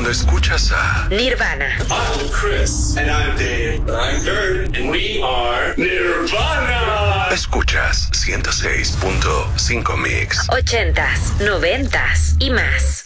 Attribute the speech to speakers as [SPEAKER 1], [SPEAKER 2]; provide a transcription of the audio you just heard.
[SPEAKER 1] cuando escuchas a
[SPEAKER 2] Nirvana.
[SPEAKER 3] I'm Chris. And I'm Dave. I'm Kurt. And we are Nirvana.
[SPEAKER 1] escuchas 106.5 Mix.
[SPEAKER 2] 80s, 90s y más.